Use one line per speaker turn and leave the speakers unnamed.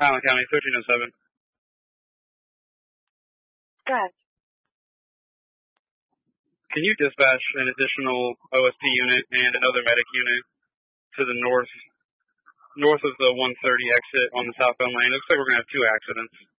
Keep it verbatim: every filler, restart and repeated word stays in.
Highland County, thirteen oh seven.
Go ahead.
Can you dispatch an additional O S P unit and another medic unit to the north, north of the one thirty exit on the southbound lane? It looks like we're going to have two accidents.